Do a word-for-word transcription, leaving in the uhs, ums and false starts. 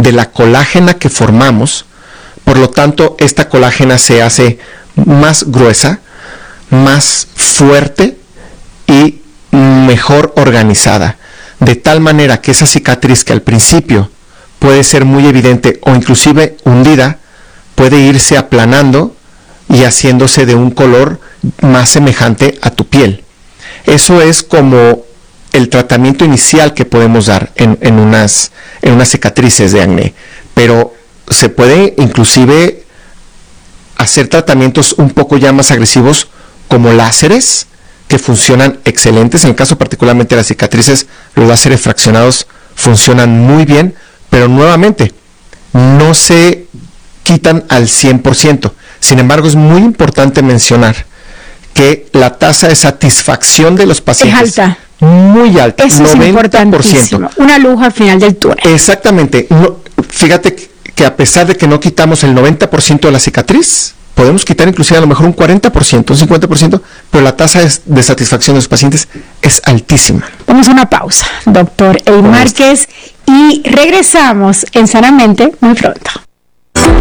de la colágena que formamos. Por lo tanto, esta colágena se hace más gruesa, más fuerte y mejor organizada, de tal manera que esa cicatriz que al principio puede ser muy evidente o inclusive hundida, puede irse aplanando y haciéndose de un color más semejante a tu piel. Eso es como el tratamiento inicial que podemos dar en, en, unas, en unas cicatrices de acné, pero se puede inclusive hacer tratamientos un poco ya más agresivos como láseres, que funcionan excelentes. En el caso particularmente de las cicatrices, los láseres fraccionados funcionan muy bien, pero nuevamente no se quitan al cien por ciento. Sin embargo, es muy importante mencionar que la tasa de satisfacción de los pacientes es alta, muy alta, eso noventa por ciento. Es importantísimo, una luz al final del túnel. Exactamente. No, fíjate que a pesar de que no quitamos el noventa por ciento de la cicatriz, podemos quitar inclusive a lo mejor un cuarenta por ciento, un cincuenta por ciento, pero la tasa de, de satisfacción de los pacientes es altísima. Vamos a una pausa, doctor Eddie Márquez, y regresamos en Sanamente muy pronto.